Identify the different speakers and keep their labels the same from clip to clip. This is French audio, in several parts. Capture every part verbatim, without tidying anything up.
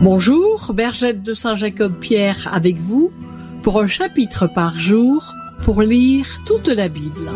Speaker 1: Bonjour, Bergette de Saint-Jacob-Pierre avec vous pour un chapitre par jour pour lire toute la Bible.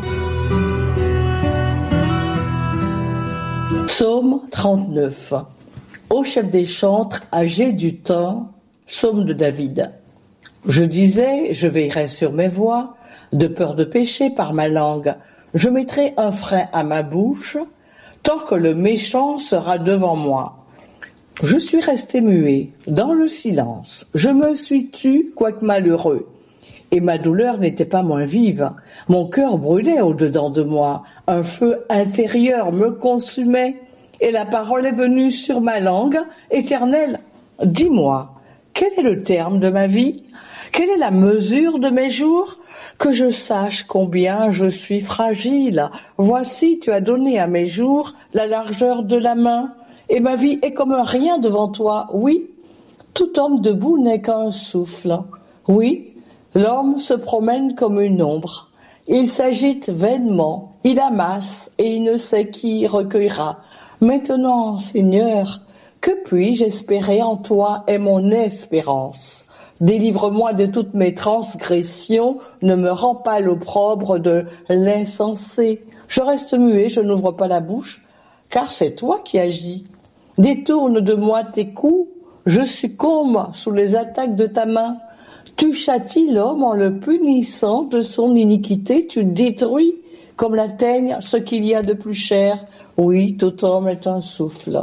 Speaker 2: Psaume trente-neuf. Ô chef des chantres, âgé du temps, psaume de David. Je disais, je veillerai sur mes voies, de peur de pécher par ma langue. Je mettrai un frein à ma bouche, tant que le méchant sera devant moi. Je suis resté muet, dans le silence. Je me suis tu, quoique malheureux. Et ma douleur n'était pas moins vive. Mon cœur brûlait au-dedans de moi. Un feu intérieur me consumait. Et la parole est venue sur ma langue. Éternel, dis-moi, quel est le terme de ma vie? Quelle est la mesure de mes jours? Que je sache combien je suis fragile. Voici, tu as donné à mes jours la largeur de la main. Et ma vie est comme un rien devant toi. Oui, tout homme debout n'est qu'un souffle. Oui, l'homme se promène comme une ombre. Il s'agite vainement, il amasse et il ne sait qui recueillera. Maintenant, Seigneur, que puis-je espérer en toi est mon espérance. Délivre-moi de toutes mes transgressions, ne me rends pas l'opprobre de l'insensé. Je reste muet, je n'ouvre pas la bouche, car c'est toi qui agis. Détourne de moi tes coups, je succombe sous les attaques de ta main. Tu châties l'homme en le punissant de son iniquité, tu détruis comme la teigne ce qu'il y a de plus cher. Oui, tout homme est un souffle.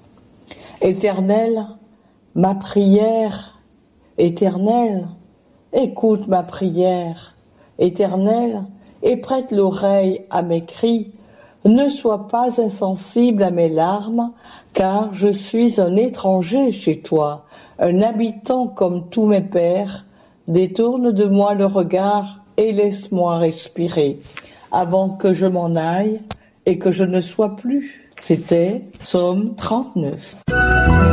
Speaker 2: Éternel, ma prière, Éternel, écoute ma prière. Éternel, et prête l'oreille à mes cris. Ne sois pas insensible à mes larmes, car je suis un étranger chez toi, un habitant comme tous mes pères. Détourne de moi le regard et laisse-moi respirer, avant que je m'en aille et que je ne sois plus. C'était Psaume trente-neuf.